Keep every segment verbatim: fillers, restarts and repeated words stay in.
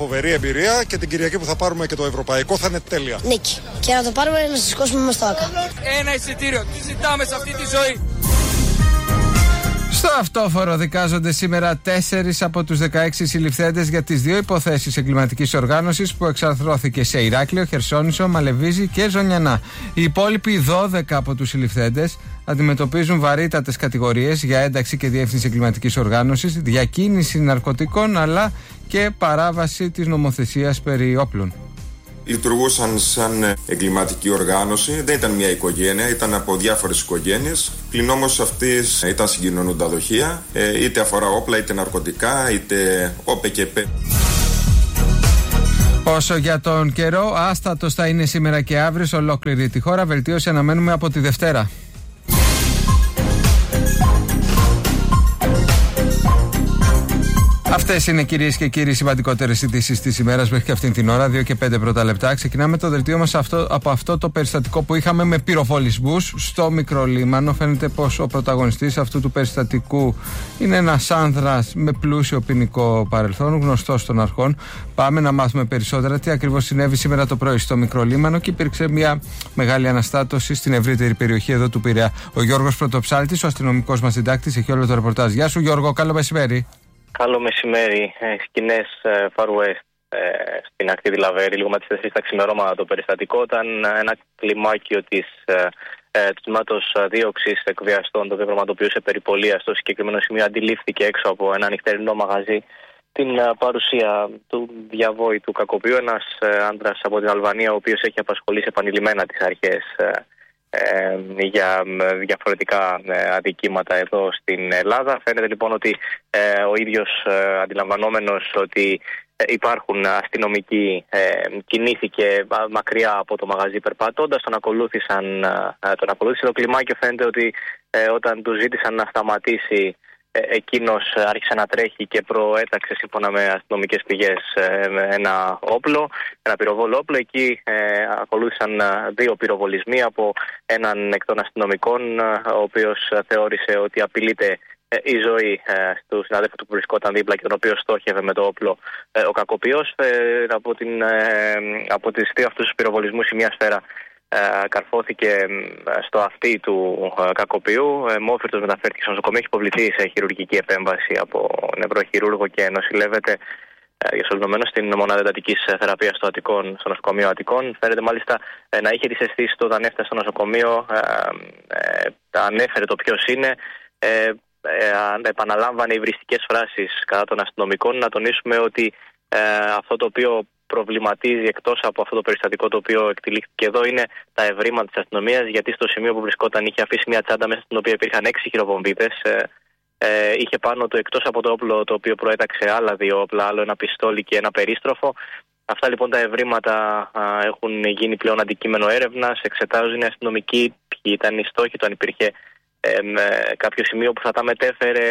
φοβερή εμπειρία και την Κυριακή που θα πάρουμε και το ευρωπαϊκό θα είναι τέλεια. Νίκη. Και να το πάρουμε να σηκώσουμε μέσα στο ΆΚΑ. Ένα εισιτήριο. Τι ζητάμε σε αυτή τη ζωή. Στο αυτόφορο δικάζονται σήμερα τέσσερις από τους δεκαέξι συλληφθέντες για τις δύο υποθέσεις εγκληματικής οργάνωσης που εξαρθρώθηκε σε Ηράκλειο, Χερσόνησο, Μαλεβίζη και Ζωνιανά. Οι υπόλοιποι δώδεκα από τους συλληφθέντες αντιμετωπίζουν βαρύτατες κατηγορίες για ένταξη και διεύθυνση εγκληματικής οργάνωσης, διακίνηση ναρκωτικών αλλά και παράβαση της νομοθεσίας περί όπλων. Λειτουργούσαν σαν εγκληματική οργάνωση, δεν ήταν μια οικογένεια, ήταν από διάφορες οικογένειες. Πλην όμως αυτής ήταν συγκοινωνούντα δοχεία, είτε αφορά όπλα, είτε ναρκωτικά, είτε όπε και πέ. Όσο για τον καιρό, άστατος θα είναι σήμερα και αύριο σε ολόκληρη τη χώρα. Βελτίωση αναμένουμε από τη Δευτέρα. Αυτές είναι, κυρίες και κύριοι, σημαντικότερες ειδήσεις της ημέρας μέχρι και αυτήν την ώρα. δύο και πέντε πρώτα λεπτά. Ξεκινάμε το δελτίο μας αυτό, από αυτό το περιστατικό που είχαμε με πυροβολισμούς στο Μικρολίμανο. Φαίνεται πως ο πρωταγωνιστής αυτού του περιστατικού είναι ένας άνδρας με πλούσιο ποινικό παρελθόν, γνωστός των αρχών. Πάμε να μάθουμε περισσότερα τι ακριβώς συνέβη σήμερα το πρωί στο Μικρολίμανο και υπήρξε μια μεγάλη αναστάτωση στην ευρύτερη περιοχή εδώ του Πειραιά. Ο Γιώργος Πρωτοψάλτης, ο αστυνομικός μας συντάκτης, έχει όλο το ρεπορτάζ. Γεια σου, Γιώργο, καλό μεσημέρι. Καλό μεσημέρι. Σκηνές Far West ε, στην ακτή Δηλαβέρη, λίγο με τις τέσσερις τα ξημερώματα το περιστατικό. Ήταν ένα κλιμάκιο της ε, ε, του τμήματος δίωξης εκβιαστών, το οποίο πραγματοποιούσε περιπολία στο συγκεκριμένο σημείο. Αντιλήφθηκε έξω από ένα νυχτερινό μαγαζί την ε, παρουσία του διαβόητου κακοποιού. Ένας ε, άντρας από την Αλβανία, ο οποίος έχει απασχολήσει επανειλημμένα τις αρχές ε, Ε, για διαφορετικά ε, αδικήματα εδώ στην Ελλάδα. Φαίνεται λοιπόν ότι ε, ο ίδιος ε, αντιλαμβανόμενος ότι ε, υπάρχουν αστυνομικοί ε, κινήθηκε μακριά από το μαγαζί περπατώντας, τον ακολούθησαν, ε, τον ακολούθησε το κλιμάκιο. Φαίνεται ότι ε, όταν του ζήτησαν να σταματήσει, εκείνος άρχισε να τρέχει και προέταξε, σύμφωνα με αστυνομικές πηγές, ένα όπλο, ένα πυροβόλο όπλο. Εκεί ε, ακολούθησαν δύο πυροβολισμοί από έναν εκ των αστυνομικών, ο οποίος θεώρησε ότι απειλείται ε, η ζωή ε, του συναδέλφου του που βρισκόταν δίπλα και τον οποίο στόχευε με το όπλο ε, ο κακοποιός. Ε, από, την, ε, από τις δύο αυτούς τους πυροβολισμούς η μία σφαίρα Ε, καρφώθηκε στο αυτί του ε, κακοποιού. Ε, Μόφυρτος μεταφέρθηκε στο νοσοκομείο, έχει υποβληθεί σε χειρουργική επέμβαση από νευροχειρούργο και νοσηλεύεται ε, διασωληνωμένος στην μονάδα εντατικής θεραπείας στο, Αττικών, στο νοσοκομείο Αττικών. Φαίνεται μάλιστα ε, να είχε τις αισθήσεις του όταν έφτασε στο νοσοκομείο. Ε, ε, ανέφερε το ποιος είναι. Ε, ε, επαναλάμβανε υβριστικές φράσεις κατά των αστυνομικών. Να τονίσουμε ότι ε, αυτό το οποίο προβληματίζει εκτός από αυτό το περιστατικό το οποίο εκτελήχθηκε εδώ είναι τα ευρήματα της αστυνομίας, γιατί στο σημείο που βρισκόταν είχε αφήσει μια τσάντα μέσα στην οποία υπήρχαν έξι χειροβομβίδες. Ε, ε, είχε πάνω του, εκτός από το όπλο το οποίο προέταξε, άλλα δύο όπλα, άλλο ένα πιστόλι και ένα περίστροφο. Αυτά λοιπόν τα ευρήματα α, έχουν γίνει πλέον αντικείμενο έρευνας. Εξετάζουν οι αστυνομικοί ποιοι ήταν οι στόχοι του, αν υπήρχε ε, ε, κάποιο σημείο που θα τα μετέφερε.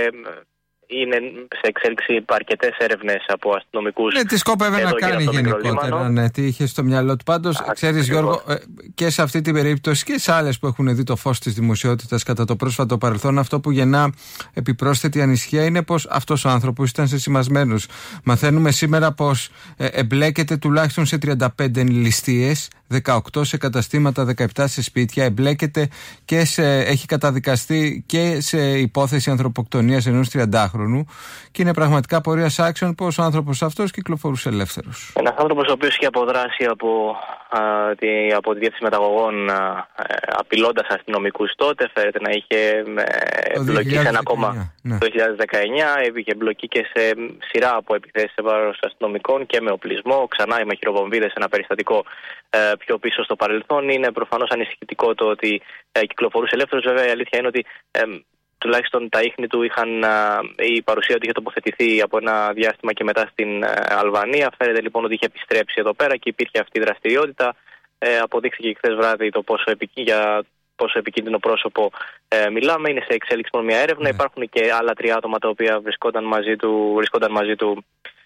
Είναι σε εξέλιξη αρκετές έρευνες από αστυνομικούς. Ναι, τι σκόπευε να κάνει γενικότερα, ναι, τι είχε στο μυαλό του. Πάντως, ξέρεις, Γιώργο, και σε αυτή την περίπτωση και σε άλλες που έχουν δει το φως της δημοσιότητας κατά το πρόσφατο παρελθόν, αυτό που γεννά επιπρόσθετη ανησυχία είναι πως αυτός ο άνθρωπος ήταν σεσημασμένος. Μαθαίνουμε σήμερα πως ε, εμπλέκεται τουλάχιστον σε τριάντα πέντε ληστείες, δεκαοκτώ σε καταστήματα, δεκαεπτά σε σπίτια, εμπλέκεται και σε, έχει καταδικαστεί και σε υπόθεση ανθρωποκτονίας ενός τριαντάχρονου και είναι πραγματικά πορείας άξιων πως ο άνθρωπος αυτός κυκλοφορούσε ελεύθερος. Ένας άνθρωπος ο οποίος είχε αποδράσει από, α, τη, από τη διεύθυνση μεταγωγών απειλώντας αστυνομικούς τότε, φέρεται να είχε ε, εμπλοκή σε ένα κόμμα ναι. Το δύο χιλιάδες δεκαεννιά, είχε εμπλοκή και σε σειρά από επιθέσεις σε βάρος αστυνομικών και με οπλισμό, ξανά με χειροβομβίδες, ένα περιστατικό ε, πιο πίσω στο παρελθόν. Είναι προφανώς ανησυχητικό το ότι ε, κυκλοφορούσε ελεύθερος. Βέβαια η αλήθεια είναι ότι ε, τουλάχιστον τα ίχνη του είχαν, η παρουσία του είχε τοποθετηθεί από ένα διάστημα και μετά στην Αλβανία. Φαίνεται λοιπόν ότι είχε επιστρέψει εδώ πέρα και υπήρχε αυτή η δραστηριότητα. Ε, αποδείχθηκε και χθες βράδυ το πόσο, επικ... για πόσο επικίνδυνο πρόσωπο ε, μιλάμε. Είναι σε εξέλιξη μόνο μια έρευνα. Ναι. Υπάρχουν και άλλα τρία άτομα τα οποία βρισκόταν μαζί του, βρισκόταν μαζί του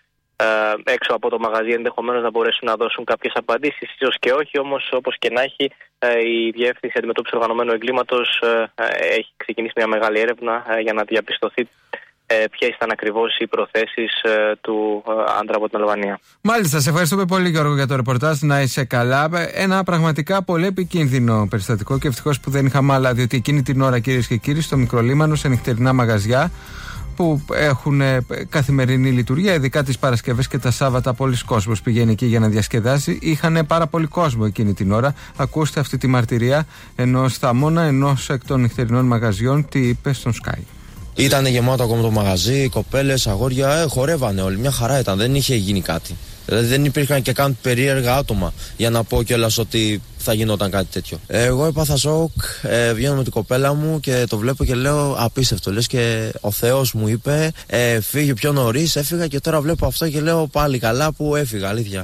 ε, έξω από το μαγαζί, ενδεχομένως να μπορέσουν να δώσουν κάποιες απαντήσεις. Ίσως και όχι, όμως όπως και να έχει, η Διεύθυνση Αντιμετώπισης Οργανωμένου Εγκλήματος έχει ξεκινήσει μια μεγάλη έρευνα για να διαπιστωθεί ποιες ήταν ακριβώς οι προθέσεις του άντρα από την Αλβανία. Μάλιστα, σε ευχαριστούμε πολύ Γιώργο για το ρεπορτάζ, να είσαι καλά. Ένα πραγματικά πολύ επικίνδυνο περιστατικό και ευτυχώς που δεν είχαμε άλλα, διότι εκείνη την ώρα, κυρίες και κύριοι, στο Μικρολίμανο, σε νυχτερινά μαγαζιά που έχουν καθημερινή λειτουργία, ειδικά τις Παρασκευές και τα Σάββατα, πολλοί κόσμος πηγαίνει εκεί για να διασκεδάσει. Είχαν πάρα πολύ κόσμο εκείνη την ώρα. Ακούστε αυτή τη μαρτυρία ενός θαμώνα ενός εκ των νυχτερινών μαγαζιών, τι είπε στον Sky. Ήταν γεμάτο ακόμα το μαγαζί, κοπέλες, αγόρια, ε, χορεύανε όλοι. Μια χαρά ήταν, δεν είχε γίνει κάτι. Δηλαδή δεν υπήρχαν και καν περίεργα άτομα για να πω κιόλας ότι θα γινόταν κάτι τέτοιο. Εγώ έπαθα σοκ, ε, βγαίνω με την κοπέλα μου και το βλέπω και λέω απίστευτο. Λες και ο Θεός μου είπε, ε, φύγε πιο νωρίς, έφυγα και τώρα βλέπω αυτό και λέω πάλι καλά που έφυγα, αλήθεια.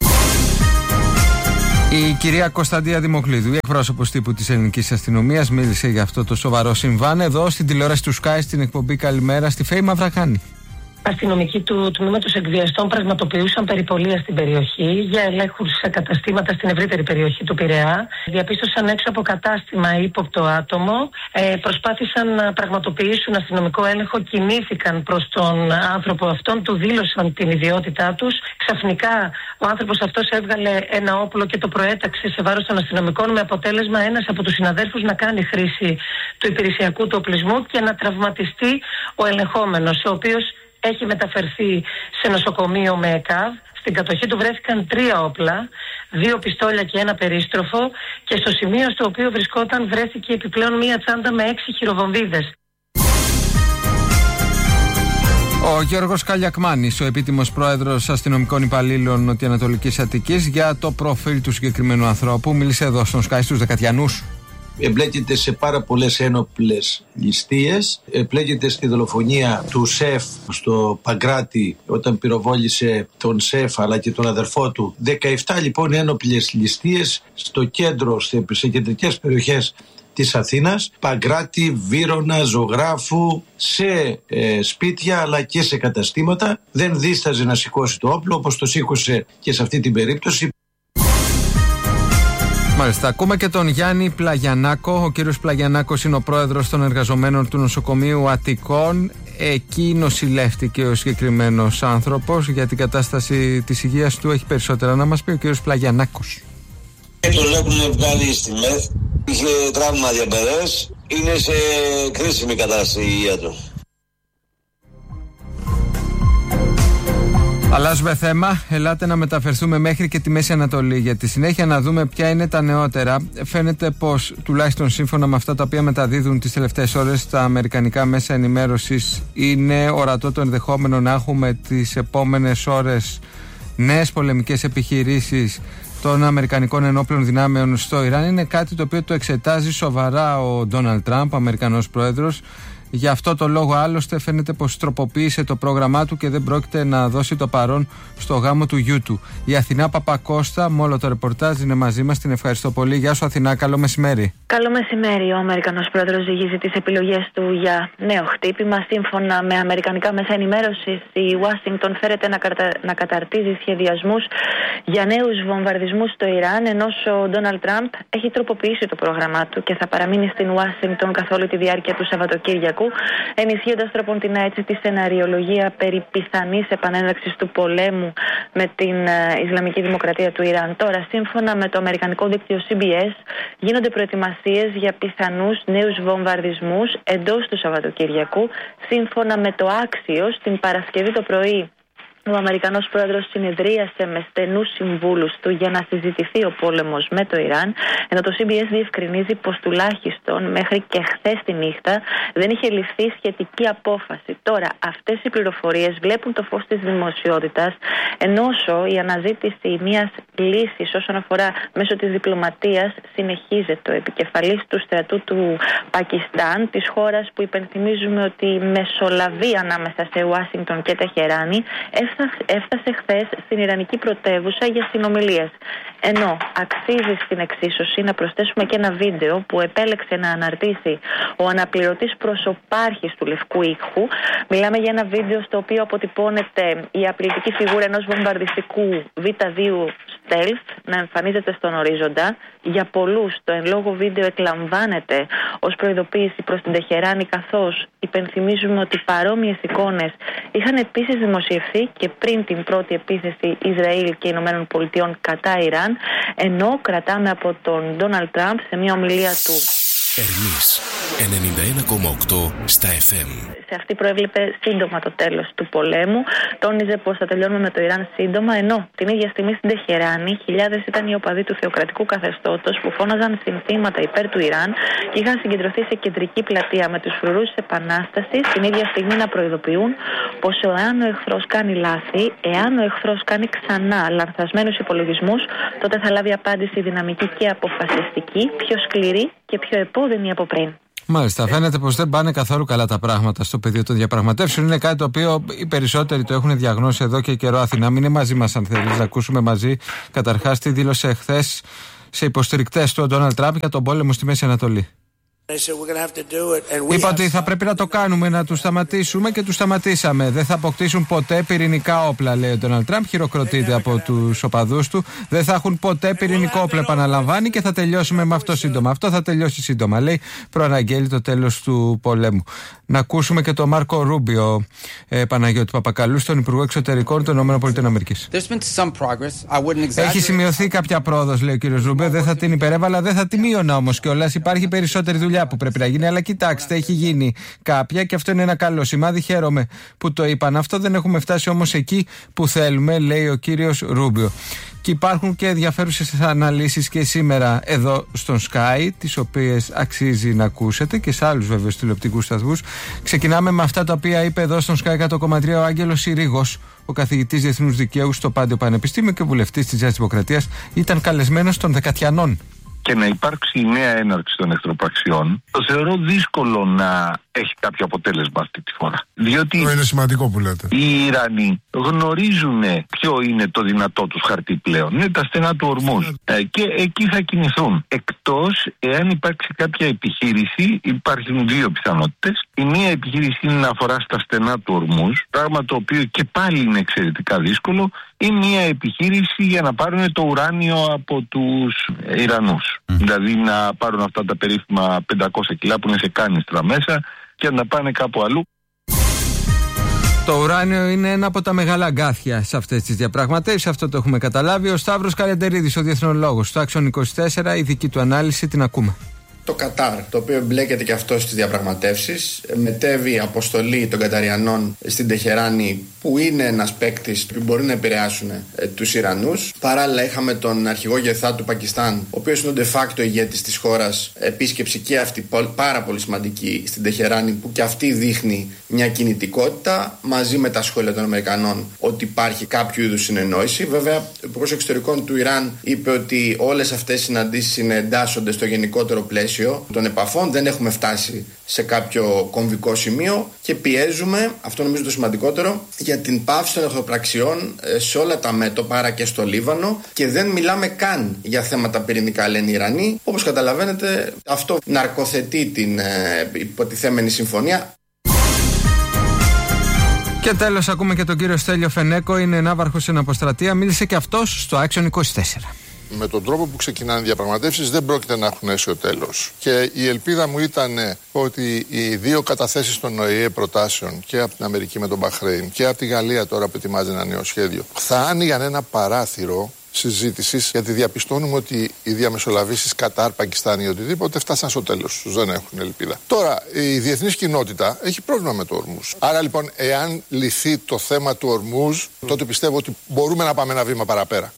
Η κυρία Κωνσταντία Δημοκλήδου, η εκπρόσωπος τύπου της ελληνικής αστυνομίας, μίλησε για αυτό το σοβαρό συμβάν εδώ στην τηλεόραση του Sky, στην εκπομπή Καλημέρα, στη Φέη Μαυρακάνη. Αστυνομικοί του τμήματος εκβιαστών πραγματοποιούσαν περιπολία στην περιοχή για ελέγχους σε καταστήματα στην ευρύτερη περιοχή του Πειραιά. Διαπίστωσαν έξω από κατάστημα ύποπτο άτομο, ε, προσπάθησαν να πραγματοποιήσουν αστυνομικό έλεγχο, κινήθηκαν προς τον άνθρωπο αυτόν, του δήλωσαν την ιδιότητά τους. Ξαφνικά ο άνθρωπος αυτός έβγαλε ένα όπλο και το προέταξε σε βάρος των αστυνομικών, με αποτέλεσμα ένας από τους συναδέλφους να κάνει χρήση του υπηρεσιακού του οπλισμού και να τραυματιστεί ο ελεγχόμενος, ο οποίος έχει μεταφερθεί σε νοσοκομείο με ΕΚΑΒ. Στην κατοχή του βρέθηκαν τρία όπλα, δύο πιστόλια και ένα περίστροφο, και στο σημείο στο οποίο βρισκόταν βρέθηκε επιπλέον μία τσάντα με έξι χειροβομβίδες. Ο Γιώργος Καλιακμάνης, ο επίτιμος πρόεδρος αστυνομικών υπαλλήλων Νοτιοανατολικής Αττικής, για το προφίλ του συγκεκριμένου ανθρώπου, μίλησε εδώ στον Sky στους Δεκατιανούς. Εμπλέκεται σε πάρα πολλές ένοπλες ληστείες, εμπλέκεται στη δολοφονία του σεφ στο Παγκράτη όταν πυροβόλησε τον σεφ αλλά και τον αδερφό του. δεκαεπτά λοιπόν ένοπλες ληστείες στο κέντρο, σε κεντρικές περιοχές της Αθήνας, Παγκράτη, Βύρωνα, Ζωγράφου, σε ε, σπίτια αλλά και σε καταστήματα. Δεν δίσταζε να σηκώσει το όπλο, όπως το σήκωσε και σε αυτή την περίπτωση. Μάλιστα, ακούμε και τον Γιάννη Πλαγιανάκο. Ο κύριος Πλαγιανάκος είναι ο πρόεδρος των εργαζομένων του νοσοκομείου Αττικών. Εκεί νοσηλεύτηκε ο συγκεκριμένος άνθρωπος. Για την κατάσταση της υγείας του έχει περισσότερα να μας πει ο κύριος Πλαγιανάκος. Τον έχουν βγάλει στη ΜΕΘ, είχε τραύμα διαμπερές, είναι σε κρίσιμη κατάσταση η υγεία του. Αλλάζουμε θέμα. Ελάτε να μεταφερθούμε μέχρι και τη Μέση Ανατολή. Για τη συνέχεια να δούμε ποια είναι τα νεότερα. Φαίνεται πως, τουλάχιστον σύμφωνα με αυτά τα οποία μεταδίδουν τις τελευταίες ώρες τα αμερικανικά μέσα ενημέρωσης, είναι ορατό το ενδεχόμενο να έχουμε τις επόμενες ώρες νέες πολεμικές επιχειρήσεις των αμερικανικών ενόπλων δυνάμεων στο Ιράν. Είναι κάτι το οποίο το εξετάζει σοβαρά ο Ντόναλντ Τραμπ, ο Αμερικανός πρόεδρος. Γι' αυτό το λόγο άλλωστε φαίνεται πως τροποποίησε το πρόγραμμά του και δεν πρόκειται να δώσει το παρόν στο γάμο του γιού του. Η Αθηνά Παπακώστα, με όλο το ρεπορτάζ, είναι μαζί μας. Την ευχαριστώ πολύ. Γεια σου Αθηνά, καλό μεσημέρι. Καλό μεσημέρι. Ο Αμερικανός πρόεδρος ζυγίζει τις επιλογές του για νέο χτύπημα. Σύμφωνα με αμερικανικά μέσα ενημέρωσης, η Ουάσιγκτον φέρεται να, κατα... να καταρτίζει σχεδιασμούς για νέους βομβαρδισμούς στο Ιράν, ενώ ο Ντόναλντ Τραμπ έχει τροποποιήσει το πρόγραμμά του και θα παραμείνει στην Ουάσιγκτον καθ' όλη τη διάρκεια του Σαββατοκύριακου, ενισχύοντας τροποντινά έτσι τη σεναριολογία περί πιθανής επανέναρξης του πολέμου με την uh, Ισλαμική Δημοκρατία του Ιράν. Τώρα, σύμφωνα με το αμερικανικό δίκτυο σι μπι ες, γίνονται προετοιμασίες για πιθανούς νέους βομβαρδισμούς εντός του Σαββατοκύριακου. Σύμφωνα με το Axios, την Παρασκευή το πρωί, ο Αμερικανός πρόεδρος συνεδρίασε με στενούς συμβούλους του για να συζητηθεί ο πόλεμος με το Ιράν, ενώ το σι μπι ες διευκρινίζει πως τουλάχιστον μέχρι και χθες τη νύχτα δεν είχε ληφθεί σχετική απόφαση. Τώρα, αυτές οι πληροφορίες βλέπουν το φως της δημοσιότητας, ενώ η αναζήτηση μιας λύσης όσον αφορά μέσω της διπλωματίας συνεχίζεται. Ο επικεφαλής του στρατού του Πακιστάν, της χώρας που υπενθυμίζουμε ότι μεσολαβεί ανάμεσα σε Ουάσιγκτον και Τεχεράνη, έφτασε χθες στην Ιρανική πρωτεύουσα για συνομιλίες. Ενώ αξίζει στην εξίσωση να προσθέσουμε και ένα βίντεο που επέλεξε να αναρτήσει ο αναπληρωτής προσωπάρχης του Λευκού Οίκου. Μιλάμε για ένα βίντεο στο οποίο αποτυπώνεται η απειλητική φιγούρα ενός βομβαρδιστικού βι δύο stealth να εμφανίζεται στον ορίζοντα. Για πολλούς το εν λόγω βίντεο εκλαμβάνεται ως προειδοποίηση προς την Τεχεράνη, καθώς υπενθυμίζουμε ότι παρόμοιες εικόνες είχαν επίσης δημοσιευθεί και πριν την πρώτη επίθεση Ισραήλ και Ηνωμένων Πολιτειών κατά Ιράν, ενώ κρατάμε από τον Ντόναλντ Τραμπ σε μια ομιλία του Ερμής ενενήντα ένα κόμμα οκτώ στα εφ εμ. Σε αυτή προέβλεπε σύντομα το τέλος του πολέμου. Τόνιζε πως θα τελειώνουμε με το Ιράν σύντομα, ενώ την ίδια στιγμή στην Τεχεράνη χιλιάδες ήταν οι οπαδοί του θεοκρατικού καθεστώτος που φώναζαν συνθήματα υπέρ του Ιράν και είχαν συγκεντρωθεί σε κεντρική πλατεία με τους φρουρούς της Επανάστασης, την ίδια στιγμή να προειδοποιούν πως εάν ο εχθρός κάνει λάθη, εάν ο εχθρός κάνει ξανά λανθασμένους υπολογισμούς, τότε θα λάβει απάντηση δυναμική και αποφασιστική, πιο σκληρή και πιο επώδυνη από πριν. Μάλιστα, φαίνεται πως δεν πάνε καθόλου καλά τα πράγματα στο πεδίο των διαπραγματεύσεων. Είναι κάτι το οποίο οι περισσότεροι το έχουν διαγνώσει εδώ και καιρό. Αθηνά, μείνε μαζί μας αν θέλεις να ακούσουμε μαζί καταρχάς τι δήλωσε χθες σε υποστηρικτές του Ντόναλντ Τραμπ για τον πόλεμο στη Μέση Ανατολή. Είπα ότι θα πρέπει να το κάνουμε, να τους σταματήσουμε και τους σταματήσαμε. Δεν θα αποκτήσουν ποτέ πυρηνικά όπλα, λέει ο Ντόναλντ Τραμπ. Χειροκροτείται από τους οπαδούς του. Δεν θα έχουν ποτέ πυρηνικό όπλο, επαναλαμβάνει, και θα τελειώσουμε με αυτό σύντομα. Αυτό θα τελειώσει σύντομα, λέει. Προαναγγέλει το τέλος του πολέμου. Να ακούσουμε και τον Μάρκο Ρούμπιο, ε, Παναγιώτη Παπακαλού, τον Υπουργό Εξωτερικών των ΗΠΑ. Έχει σημειωθεί κάποια πρόοδος, λέει ο κ. Ρούμπιο. Δεν θα την υπερέβαλα, δεν θα τη μείωνα όμως κιόλας. Υπάρχει περισσότερη δουλειά που πρέπει να γίνει, αλλά κοιτάξτε, έχει γίνει κάποια και αυτό είναι ένα καλό σημάδι. Χαίρομαι που το είπαν αυτό. Δεν έχουμε φτάσει όμως εκεί που θέλουμε, λέει ο κύριος Ρούμπιο. Και υπάρχουν και ενδιαφέρουσες αναλύσεις και σήμερα εδώ στον Sky, τις οποίες αξίζει να ακούσετε, και σε άλλους βέβαια τηλεοπτικούς σταθμούς. Ξεκινάμε με αυτά τα οποία είπε εδώ στον Sky εκατό κόμμα τρία ο Άγγελος Συρίγος, ο καθηγητής Διεθνούς Δικαίου στο Πάντιο Πανεπιστήμιο και βουλευτής της Νέας Δημοκρατίας. Ήταν καλεσμένος των Δεκατιανών. Και να υπάρξει η νέα έναρξη των εχθροπραξιών, το θεωρώ δύσκολο να έχει κάποιο αποτέλεσμα αυτή τη φορά. Διότι το είναι σημαντικό που λέτε. Οι Ιρανοί γνωρίζουν ποιο είναι το δυνατό τους χαρτί πλέον. Είναι τα στενά του Ορμούζ. Ε, και εκεί θα κινηθούν. Εκτός εάν υπάρξει κάποια επιχείρηση, υπάρχουν δύο πιθανότητες. Η μία επιχείρηση είναι να αφορά στα στενά του Ορμούζ, πράγμα το οποίο και πάλι είναι εξαιρετικά δύσκολο, ή μία επιχείρηση για να πάρουν το ουράνιο από τους Ιρανούς. Mm. Δηλαδή να πάρουν αυτά τα περίφημα πεντακόσια κιλά που είναι σε κάνιστρα μέσα και να πάνε κάπου αλλού. Το ουράνιο είναι ένα από τα μεγάλα αγκάθια σε αυτές τις διαπραγματεύσεις, αυτό το έχουμε καταλάβει. Ο Σταύρος Καλεντερίδης, ο διεθνολόγος του Άξιον είκοσι τέσσερα, η δική του ανάλυση την ακούμε. Το Κατάρ, το οποίο εμπλέκεται και αυτό στις διαπραγματεύσεις, μετέβει αποστολή των Καταριανών στην Τεχεράνη, που είναι ένας παίκτης που μπορεί να επηρεάσουν ε, τους Ιρανούς. Παράλληλα, είχαμε τον αρχηγό Γεθά του Πακιστάν, ο οποίος είναι ο de facto ηγέτης της χώρας, επίσκεψη και αυτή πάρα πολύ σημαντική στην Τεχεράνη, που και αυτή δείχνει μια κινητικότητα, μαζί με τα σχόλια των Αμερικανών ότι υπάρχει κάποιο είδους συνεννόηση. Βέβαια, ο Υπουργός Εξωτερικών του Ιράν είπε ότι όλες αυτές οι συναντήσεις εντάσσονται στο γενικότερο πλαίσιο των επαφών, δεν έχουμε φτάσει σε κάποιο κομβικό σημείο και πιέζουμε, αυτό νομίζω το σημαντικότερο, για την πάυση των εχθροπραξιών σε όλα τα μέτωπα, άρα και στο Λίβανο, και δεν μιλάμε καν για θέματα πυρηνικά, λένε οι Ιρανοί. Όπως καταλαβαίνετε, αυτό ναρκοθετεί την ε, υποτιθέμενη συμφωνία. Και τέλος ακούμε και τον κύριο Στέλιο Φενέκο, είναι ναύαρχος στην αποστρατεία, μίλησε και αυτός στο Άξιον είκοσι τέσσερα. Με τον τρόπο που ξεκινάνε οι διαπραγματεύσεις δεν πρόκειται να έχουν αίσιο τέλος. Και η ελπίδα μου ήταν ότι οι δύο καταθέσεις των ΟΗΕ προτάσεων, και από την Αμερική με τον Μπαχρέιν και από τη Γαλλία τώρα που ετοιμάζει ένα νέο σχέδιο, θα άνοιγαν ένα παράθυρο συζήτησης, γιατί διαπιστώνουμε ότι οι διαμεσολαβήσεις Κατάρ, Πακιστάν ή οτιδήποτε φτάσαν στο τέλος τους, δεν έχουν ελπίδα. Τώρα, η διεθνής κοινότητα έχει πρόβλημα με το Ορμούζ. Άρα λοιπόν, εάν λυθεί το θέμα του Ορμούζ, τότε πιστεύω ότι μπορούμε να πάμε ένα βήμα παραπέρα.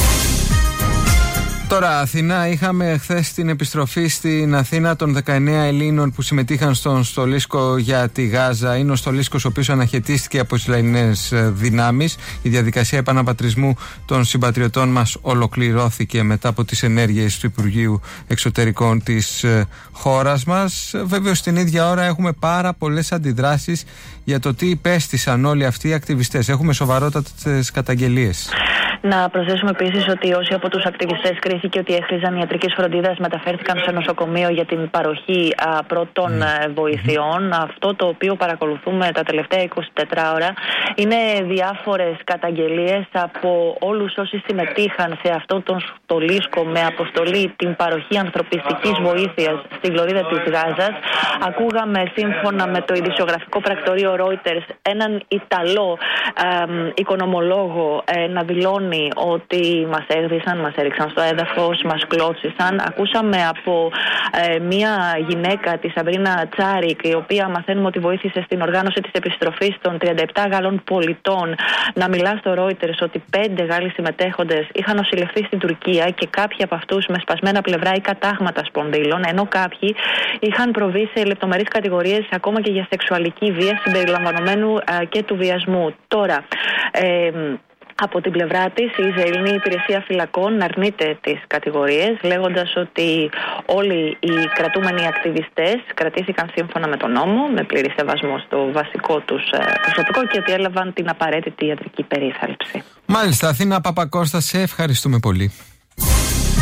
Τώρα, Αθηνά, είχαμε χθες την επιστροφή στην Αθήνα των δεκαεννέα Ελλήνων που συμμετείχαν στον στολίσκο για τη Γάζα. Είναι ο στολίσκος ο οποίος αναχαιτίστηκε από Ισραηλινές δυνάμεις. Η διαδικασία επαναπατρισμού των συμπατριωτών μας ολοκληρώθηκε μετά από τις ενέργειες του Υπουργείου Εξωτερικών της χώρας μας. Βέβαια, στην ίδια ώρα έχουμε πάρα πολλές αντιδράσεις για το τι υπέστησαν όλοι αυτοί οι ακτιβιστές. Έχουμε σοβαρότατες καταγγελίες. Να προσθέσουμε επίσης ότι όσοι από τους ακτιβιστές κρίθηκε ότι έχριζαν ιατρικής φροντίδας μεταφέρθηκαν σε νοσοκομείο για την παροχή α, πρώτων mm. βοηθειών. Αυτό το οποίο παρακολουθούμε τα τελευταία είκοσι τέσσερις ώρα είναι διάφορες καταγγελίες από όλους όσοι συμμετείχαν σε αυτό τον στολίσκο με αποστολή την παροχή ανθρωπιστικής βοήθειας στην λωρίδα της Γάζας. Ακούγαμε σύμφωνα με το ειδησιογραφικό πρακτορείο Reuters έναν Ιταλό ε, οικονομολόγο ε, να δηλώνει ότι μας έγδισαν, μας έριξαν στο έδαφος, μας κλώτσισαν. Ακούσαμε από ε, μια γυναίκα, τη Σαμπρίνα Τσάρικ, η οποία μαθαίνουμε ότι βοήθησε στην οργάνωση της επιστροφής των τριάντα επτά Γάλλων πολιτών, να μιλά στο Reuters ότι πέντε Γάλλοι συμμετέχοντες είχαν νοσηλευθεί στην Τουρκία και κάποιοι από αυτούς με σπασμένα πλευρά ή κατάγματα σπονδύλων, ενώ κάποιοι είχαν προβεί σε λεπτομερείς κατηγορίες ακόμα και για σεξουαλική βία συμπεριλαμβανομένου ε, και του βιασμού. Τώρα, ε, από την πλευρά της, η Ισραηλινή Υπηρεσία Φυλακών αρνείται τις κατηγορίες, λέγοντας ότι όλοι οι κρατούμενοι ακτιβιστές κρατήθηκαν σύμφωνα με τον νόμο, με πλήρη σεβασμό στο βασικό τους προσωπικό και ότι έλαβαν την απαραίτητη ιατρική περίθαλψη. Μάλιστα, Αθήνα Παπακώστα, σε ευχαριστούμε πολύ.